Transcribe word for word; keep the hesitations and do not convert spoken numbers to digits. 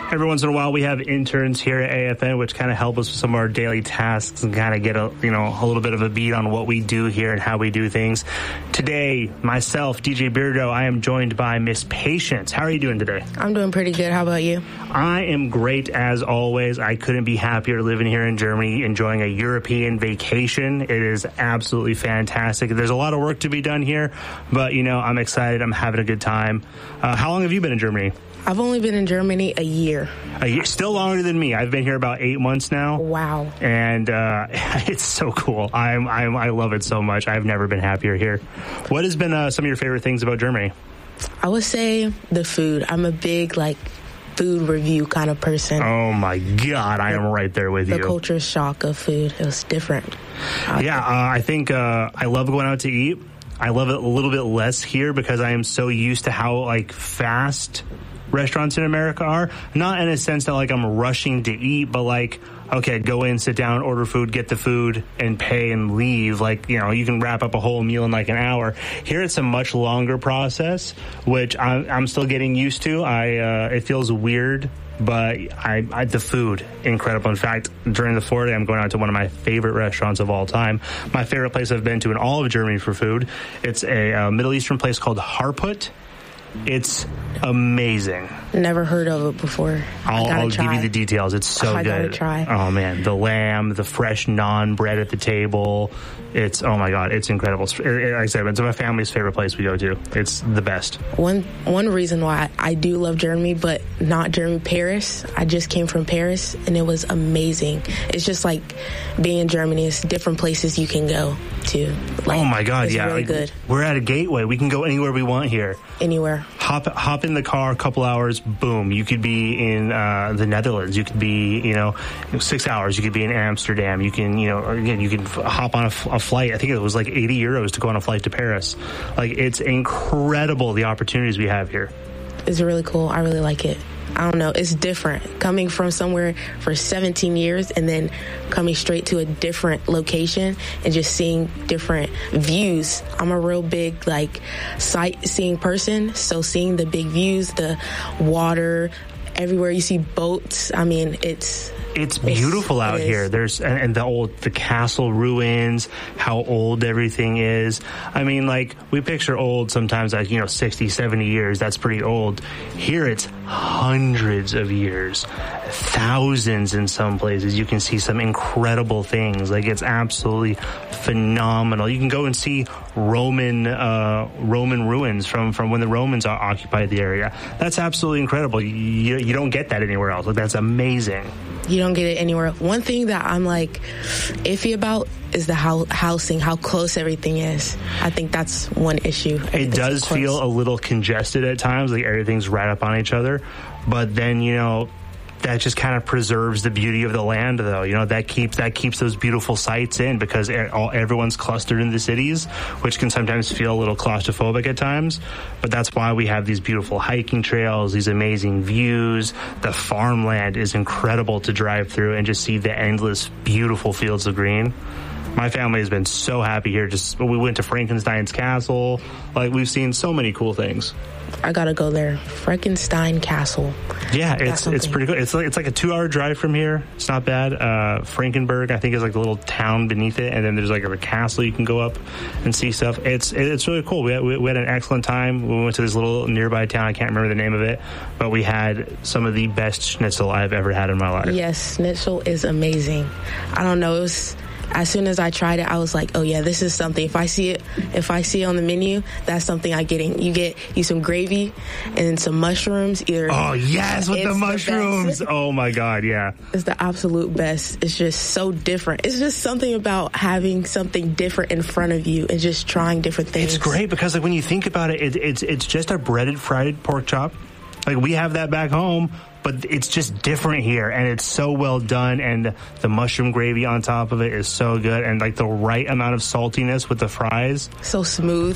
Every once in a while, we have interns here at A F N, which kind of help us with some of our daily tasks and kind of get a, you know, a little bit of a beat on what we do here and how we do things. Today, myself, D J Beardo, I am joined by Miss Patience. How are you doing today? I'm doing pretty good. How about you? I am great as always. I couldn't be happier living here in Germany, enjoying a European vacation. It is absolutely fantastic. There's a lot of work to be done here, but, you know, I'm excited. I'm having a good time. Uh, how long have you been in Germany? I've only been in Germany a year. A year, still longer than me. I've been here about eight months now. Wow. And uh, it's so cool. I'm, I'm, I love it so much. I've never been happier here. What has been uh, some of your favorite things about Germany? I would say the food. I'm a big, like, food review kind of person. Oh, my God. I am right there with the you. The culture shock of food. It was different. I yeah, uh, I think uh, I love going out to eat. I love it a little bit less here because I am so used to how, like, fast restaurants in America are. Not in a sense that, like, I'm rushing to eat, but, like, okay, go in, sit down, order food, get the food, and pay and leave. Like, you know, you can wrap up a whole meal in, like, an hour. Here it's a much longer process, which I'm, I'm still getting used to. I uh, it feels weird, but I, I the food, incredible. In fact, during the four day, I'm going out to one of my favorite restaurants of all time. My favorite place I've been to in all of Germany for food. It's a uh, Middle Eastern place called Harput. It's amazing. Never heard of it before. I'll, I'll try. give you the details. It's so I good. gotta try. Oh, man. The lamb, the fresh naan bread at the table. It's, oh, my God. It's incredible. It's, like I said, it's my family's favorite place we go to. It's the best. One one reason why I do love Germany, but not Germany, Paris. I just came from Paris, and it was amazing. It's just like being in Germany. It's different places you can go to. Like, oh, my God. It's yeah. really like, good. We're at a gateway. We can go anywhere we want here. Anywhere. Hop hop in the car, a couple hours, boom. You could be in uh, the Netherlands. You could be, you know, six hours. You could be in Amsterdam. You can, you know, again, you can f- hop on a, f- a flight. I think it was like eighty euros to go on a flight to Paris. Like, it's incredible the opportunities we have here. It's really cool. I really like it. I don't know. It's different coming from somewhere for seventeen years and then coming straight to a different location and just seeing different views. I'm a real big, like, sightseeing person. So seeing the big views, the water, everywhere you see boats. I mean, it's... It's beautiful it's, out it here. There's and, and the old the castle ruins, how old everything is. I mean, like, we picture old sometimes like, you know, sixty, seventy years. That's pretty old. Here it's hundreds of years, thousands in some places. You can see some incredible things. Like, it's absolutely phenomenal. You can go and see Roman uh, Roman ruins from, from when the Romans occupied the area. That's absolutely incredible. You, you don't get that anywhere else. Like, that's amazing. You don't get it anywhere. One thing that I'm, like, iffy about is the ho- housing, how close everything is. I think that's one issue. It does feel a little congested at times, like everything's right up on each other. But then, you know, that just kind of preserves the beauty of the land, though. You know, that keeps that keeps those beautiful sights in because all, everyone's clustered in the cities, which can sometimes feel a little claustrophobic at times. But that's why we have these beautiful hiking trails, these amazing views. The farmland is incredible to drive through and just see the endless, beautiful fields of green. My family has been so happy here. Just we went to Frankenstein's castle. Like, we've seen so many cool things. I gotta go there. Frankenstein Castle. Yeah, it's it's pretty good. It's like it's like a two hour drive from here. It's not bad. Uh, Frankenberg, I think, is like a little town beneath it, and then there's like a castle you can go up and see stuff. It's it's really cool. We had, we had an excellent time. We went to this little nearby town. I can't remember the name of it, but we had some of the best schnitzel I've ever had in my life. Yes, schnitzel is amazing. I don't know. It was. As soon as I tried it, I was like, oh, yeah, this is something. If I see it if I see it on the menu, that's something I get. You get you some gravy and some mushrooms. Either oh, yes, with the mushrooms. The oh, my God, yeah. It's the absolute best. It's just so different. It's just something about having something different in front of you and just trying different things. It's great because, like, when you think about it, it it's it's just a breaded fried pork chop. Like, we have that back home, but it's just different here, and it's so well done, and the mushroom gravy on top of it is so good, and, like, the right amount of saltiness with the fries. So smooth.